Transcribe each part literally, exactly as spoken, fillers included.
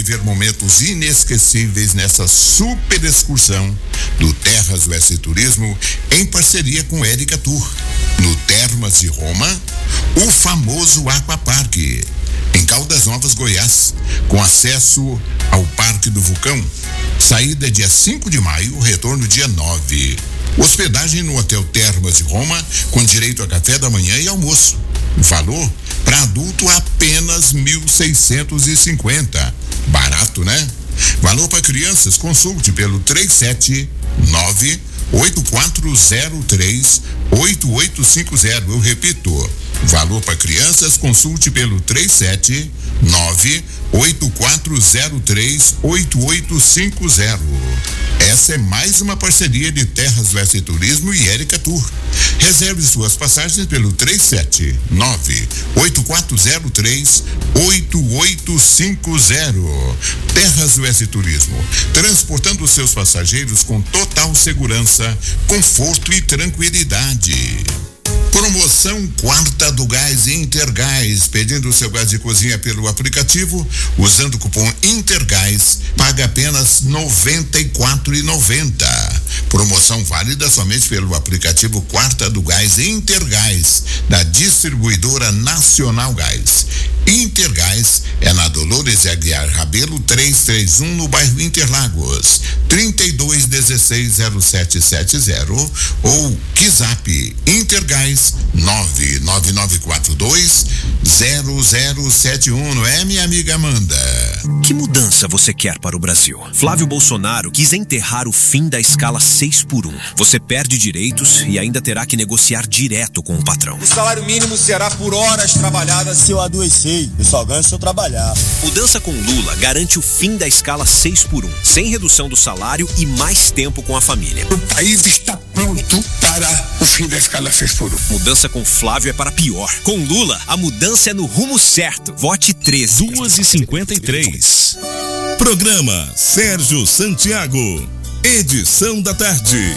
viver momentos inesquecíveis nessa super excursão do Terras Oeste Turismo em parceria com Érica Tour. No Termas de Roma, o famoso Aquapark, em Caldas Novas, Goiás, com acesso ao Parque do Vulcão. Saída dia cinco de maio, retorno dia nove. Hospedagem no Hotel Termas de Roma, com direito a café da manhã e almoço. Valor para adulto apenas mil seiscentos e cinquenta. Barato, né? Valor para crianças, consulte pelo três sete nove, oito quatro zero três, oito oito cinco zero. Eu repito, valor para crianças, consulte pelo três sete nove, oito quatro zero três, oito oito cinco zero. Essa é mais uma parceria de Terras Oeste Turismo e Érica Tour. Reserve suas passagens pelo três sete nove, oito quatro zero três, oito oito cinco zero. Terras Oeste Turismo, transportando seus passageiros com total segurança, conforto e tranquilidade. Promoção Quarta do Gás Intergás. Pedindo o seu gás de cozinha pelo aplicativo, usando o cupom Intergás, paga apenas noventa e quatro reais e noventa centavos. Promoção válida somente pelo aplicativo Quarta do Gás Intergás, da distribuidora Nacional Gás. Intergás é na Dolores Aguiar Rabelo trezentos e trinta e um, no bairro Interlagos, trinta e dois dezesseis zero sete sete zero, ou Kizap Intergás nove nove nove quatro dois zero zero sete um. Não é, minha amiga Amanda? Que mudança você quer para o Brasil? Flávio Bolsonaro quis enterrar o fim da escala seis por um. Você perde direitos e ainda terá que negociar direto com o patrão. O salário mínimo será por horas trabalhadas. Se eu adoecer, eu só ganho se eu trabalhar. Mudança com Lula garante o fim da escala seis por um, sem redução do salário e mais tempo com a família. O país está pronto para o fim da escala seis por um. Mudança com Flávio é para pior. Com Lula, a mudança é no rumo certo. Vote treze. duas e cinquenta e três. Programa Sérgio Santiago. Edição da tarde.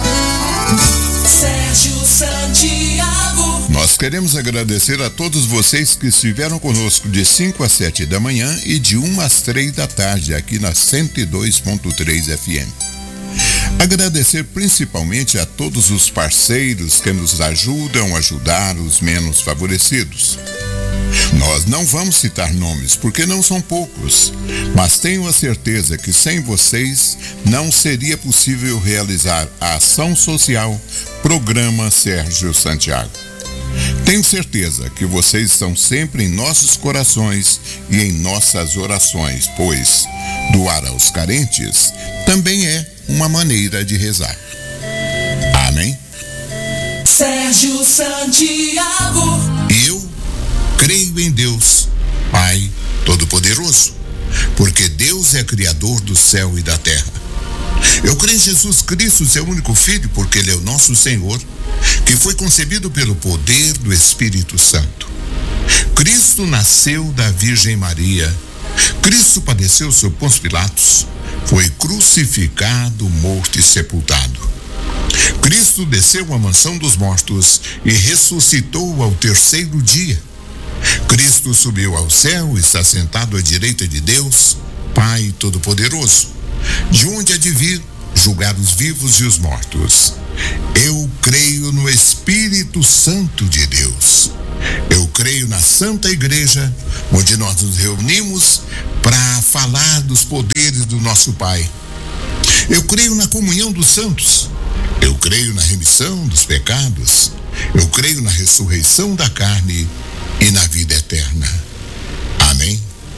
Sérgio Santiago. Nós queremos agradecer a todos vocês que estiveram conosco de cinco às sete da manhã e de uma às três da tarde aqui na cento e dois ponto três F M. Agradecer principalmente a todos os parceiros que nos ajudam a ajudar os menos favorecidos. Nós não vamos citar nomes porque não são poucos, mas tenho a certeza que sem vocês não seria possível realizar a ação social Programa Sérgio Santiago. Tenho certeza que vocês estão sempre em nossos corações e em nossas orações, pois doar aos carentes também é uma maneira de rezar. Amém? Sérgio Santiago. Eu creio em Deus, Pai Todo-Poderoso, porque Deus é Criador do céu e da terra. Eu creio em Jesus Cristo, seu único Filho, porque Ele é o nosso Senhor, que foi concebido pelo poder do Espírito Santo. Cristo nasceu da Virgem Maria. Cristo padeceu sob Pôncio Pilatos, foi crucificado, morto e sepultado. Cristo desceu à mansão dos mortos e ressuscitou ao terceiro dia. Cristo subiu ao céu e está sentado à direita de Deus, Pai Todo-Poderoso, de onde há de vir julgar os vivos e os mortos. Eu creio no Espírito Santo de Deus. Eu creio na Santa Igreja, onde nós nos reunimos para falar dos poderes do nosso Pai. Eu creio na comunhão dos santos. Eu creio na remissão dos pecados. Eu creio na ressurreição da carne e na vida eterna. Amém?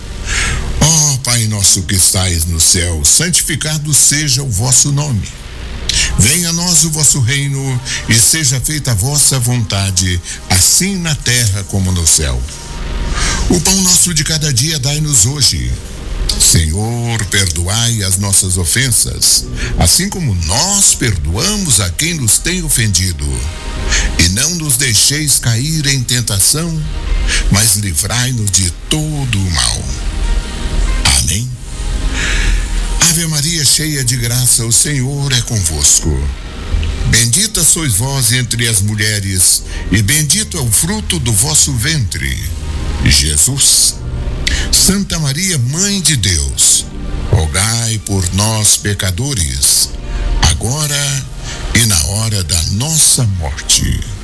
Ó oh, Pai nosso que estais no céu, santificado seja o vosso nome. Venha a nós o vosso reino e seja feita a vossa vontade, assim na terra como no céu. O pão nosso de cada dia dai-nos hoje. Senhor, perdoai as nossas ofensas, assim como nós perdoamos a quem nos tem ofendido. E não nos deixeis cair em tentação, mas livrai-nos de todo o mal. Amém. Ave Maria, cheia de graça, o Senhor é convosco. Bendita sois vós entre as mulheres, e bendito é o fruto do vosso ventre, Jesus. Santa Maria, Mãe de Deus, rogai por nós, pecadores, agora e na hora da nossa morte.